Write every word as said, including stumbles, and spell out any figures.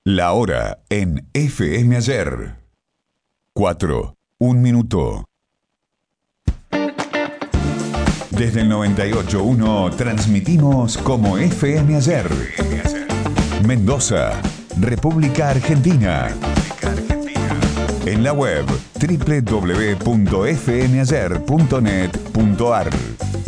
La hora en F M Ayer. Cuatro, un minuto. Desde el noventa y ocho punto uno transmitimos como F M Ayer. Mendoza, República Argentina. En la web doble u doble u doble u punto f m ayer punto net punto a r.